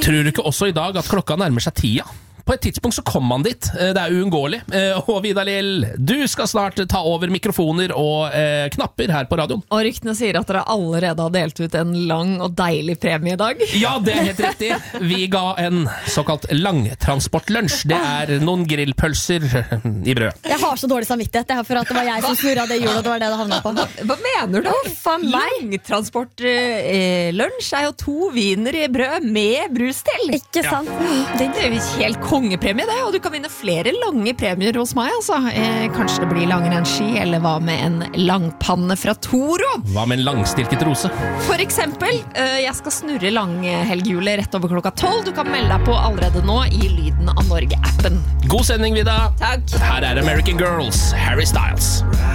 Tror du ikke også I dag at klokka nærmer seg 10? På et tidspunkt så kom man dit, det uunngåelig. Og Vidar Lill, du skal snart ta over mikrofoner og knapper her på radioen. Og ryktene sier at dere allerede har delt ut en lang og deilig premie I dag. Ja, det helt riktig. Vi ga en såkalt langtransportlunsj. Det noen grillpølser I brød. Jeg har så dårlig samvittighet det for at det var jeg som snurret det hjulet, og det var det havnet på. Hva mener du? Langtransportlunsj jo 2 wiener I brød med brus til. Ikke sant? Det jo helt kongepremie det, og du kan vinne flere lange premier hos meg, altså. Kanskje det blir langrennsski, eller hva med en langpanne fra Toro? Hva med en langstilket rose? For eksempel, jeg skal snurre langhelghjulet rett over klokka 12. Du kan melde deg på allerede nå I Lyden av Norge-appen. God sending, Vida. Takk. Her American Girls, Harry Styles.